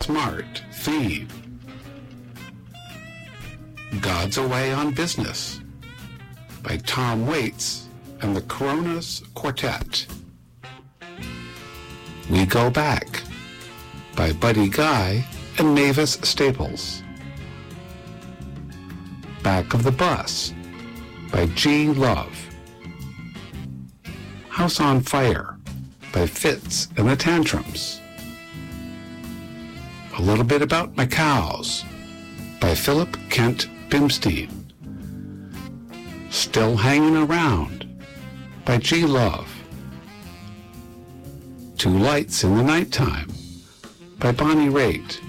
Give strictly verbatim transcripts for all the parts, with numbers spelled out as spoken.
smart theme. God's Away on Business by Tom Waits and the Coronas Quartet. We Go Back by Buddy Guy and Mavis Staples. Back of the Bus by G. Love. House on Fire by Fitz and the Tantrums. A Little Bit About My Cows by Philip Kent Bimstein. Still Hanging Around by G. Love. Two Lights in the Nighttime by Bonnie Raitt.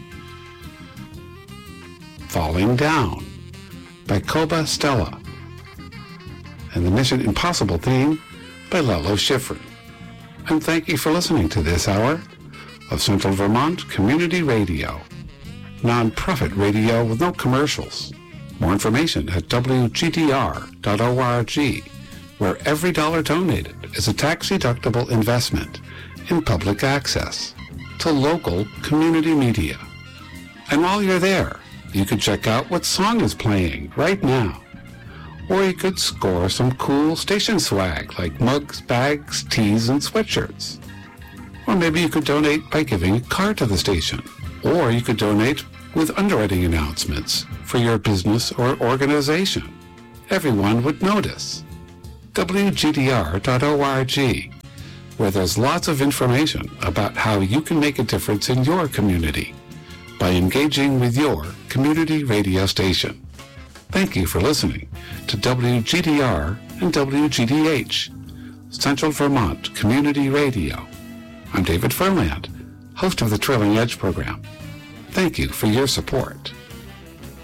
Falling Down by Koba Stella. And the Mission Impossible theme by Lalo Schifrin. And thank you for listening to this hour of Central Vermont Community Radio, non-profit radio with no commercials. More information at w g d r dot org, where every dollar donated is a tax-deductible investment in public access to local community media. And while you're there, you could check out what song is playing right now. Or you could score some cool station swag like mugs, bags, tees, and sweatshirts. Or maybe you could donate by giving a card to the station. Or you could donate with underwriting announcements for your business or organization. Everyone would notice. w g d r dot org, where there's lots of information about how you can make a difference in your community by engaging with your community radio station. Thank you for listening to W G D R and W G D H, Central Vermont Community Radio. I'm David Furland, host of the Trailing Edge program. Thank you for your support.